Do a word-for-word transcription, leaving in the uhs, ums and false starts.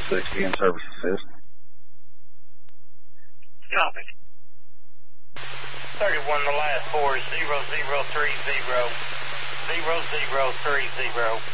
sixty in service assist. Copy. thirty-one, the last four is zero zero three zero. Zero zero three zero.